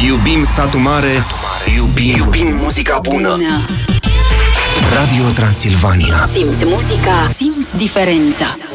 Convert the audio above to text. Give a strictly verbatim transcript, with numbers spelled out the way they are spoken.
Iubim satul mare, satul mare. Iubim, iubim muzica bună. bună Radio Transilvania. Simți muzica, simți diferența.